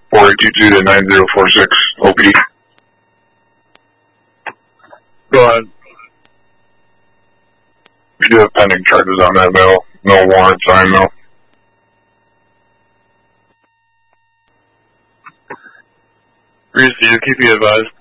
4822 to 9046 OPD. Go ahead. We do have pending charges on that bill. No warrant signed though. Received. Keep you advised.